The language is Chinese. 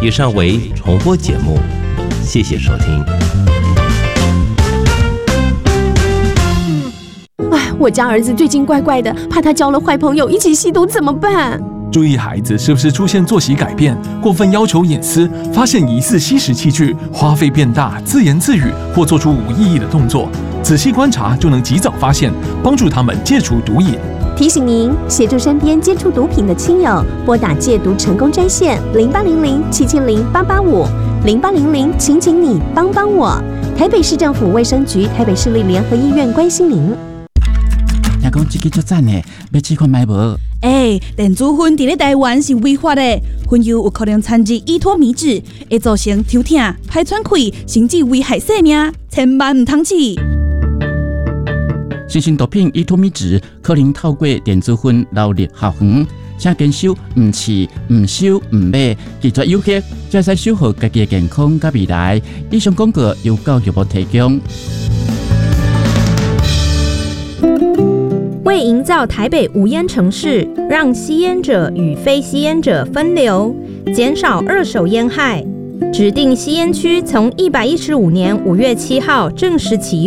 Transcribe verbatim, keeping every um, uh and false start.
以上为重播节目，谢谢收听。 哎，我家儿子最近怪怪的，怕他交了坏朋友一起吸毒怎么办？ 注意孩子是不是出现作息改变、过分要求隐私、发现疑似吸食器具、花费变大、自言自语或做出无意义的动作，仔细观察就能及早发现，帮助他们戒除毒瘾。 提醒您，协助身边接触毒品的亲友，拨打戒毒成功专线零八零零七七零八八五零八零零，请请你帮帮我。台北市政府卫生局、台北市立联合医院关心您。 听讲这个足赞的，要试看买无？ 哎，电子烟伫咧台湾是违法的，烟油有可能掺入依托米酯，会造成抽痛、排喘气，甚至危害生命，千万唔通试。 新型毒品依托米酯可能透过电子烟流入校园，请坚守唔试、唔收、唔买，拒绝有害，才使守护家己的健康甲未来。以上广告由教育部提供。 为营造台北无烟城市，让吸烟者与非吸烟者分流，减少二手烟害，指定吸烟区从一百一十五年五月七号正式启用。